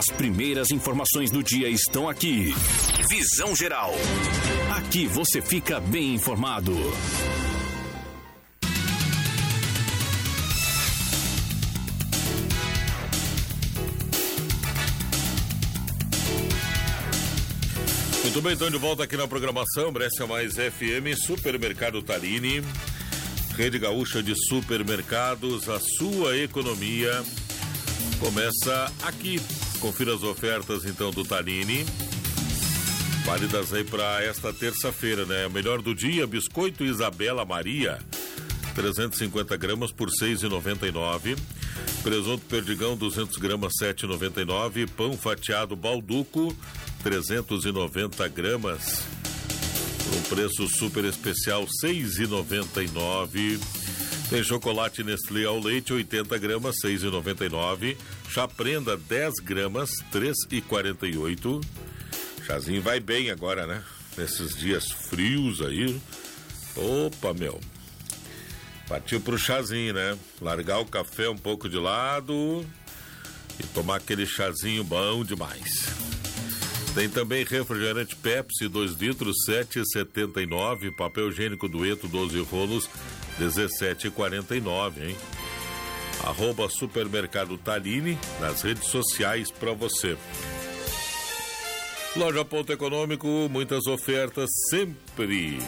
primeiras informações do dia estão aqui. Visão Geral. Aqui você fica bem informado. Muito bem, então de volta aqui na programação Brescia Mais FM, Supermercado Tallini, Rede Gaúcha de Supermercados, a sua economia começa aqui. Confira as ofertas então do Tallini, válidas aí para esta terça-feira, né? O melhor do dia, biscoito Isabela Maria, 350 gramas por R$ 6,99. Presunto Perdigão, 200 gramas, R$ 7,99. Pão fatiado Balduco, 390 gramas, um preço super especial, R$ 6,99. Tem chocolate Nestlé ao leite, 80 gramas, R$ 6,99. Chá Prenda, 10 gramas, R$ 3,48. Chazinho vai bem agora, né? Nesses dias frios aí. Opa, meu. Partiu pro chazinho, né? Largar o café um pouco de lado e tomar aquele chazinho bom demais. Tem também refrigerante Pepsi, 2 litros, R$ 7,79. Papel higiênico Dueto, 12 rolos, R$ 17,49, hein? @Supermercado Tallini nas redes sociais para você. Loja Ponto Econômico, muitas ofertas sempre.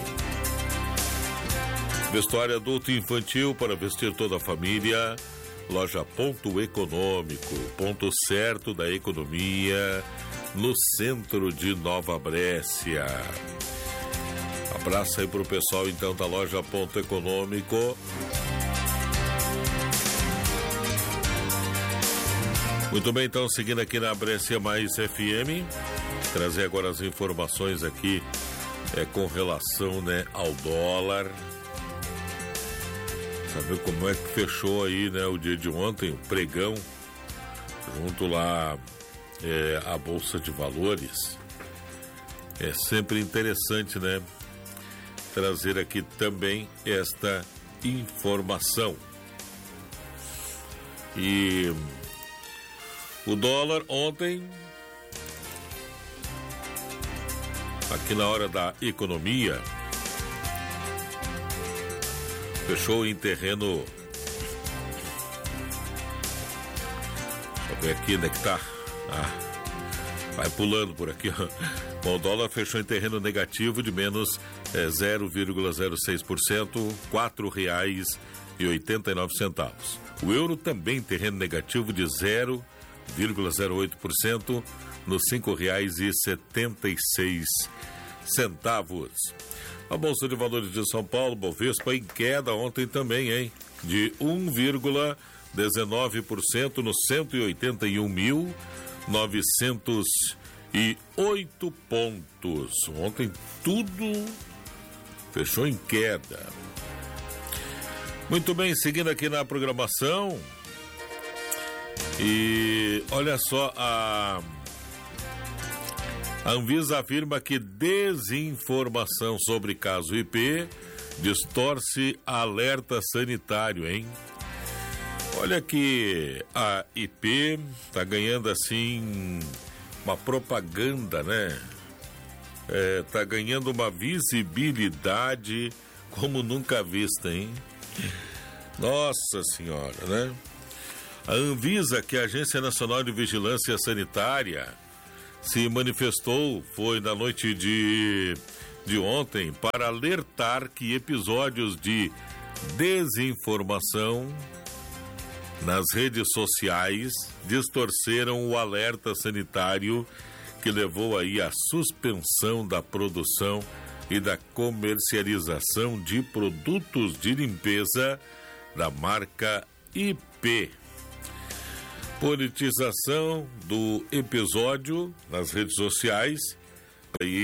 Vestuário adulto e infantil para vestir toda a família. Loja Ponto Econômico, ponto certo da economia, no centro de Nova Brécia. Abraço aí pro pessoal então da Loja Ponto Econômico. Muito bem, então seguindo aqui na Brescia Mais FM, trazer agora as informações aqui com relação, né, ao dólar. Saber como é que fechou aí, né, o dia de ontem, o pregão, junto lá a Bolsa de Valores. É sempre interessante, né, trazer aqui também esta informação. E o dólar ontem, aqui na hora da economia, fechou em terreno. Deixa eu ver aqui onde é que tá. Vai pulando por aqui, ó. Bom, o dólar fechou em terreno negativo de menos 0,06%, R$ 4,89. O euro também em terreno negativo de 0,08%, nos R$ 5,76. A Bolsa de Valores de São Paulo, Bovespa, em queda ontem também, hein? De 1,19% nos 181.908 pontos. Ontem tudo fechou em queda. Muito bem, seguindo aqui na programação. E olha só, a Anvisa afirma que desinformação sobre caso IP distorce alerta sanitário, hein? Olha que a IP tá ganhando assim uma propaganda, né? Tá ganhando uma visibilidade como nunca vista, hein? Nossa Senhora, né? A Anvisa, que é a Agência Nacional de Vigilância Sanitária, se manifestou, foi na noite de ontem, para alertar que episódios de desinformação nas redes sociais distorceram o alerta sanitário que levou aí à suspensão da produção e da comercialização de produtos de limpeza da marca IP. Politização do episódio nas redes sociais.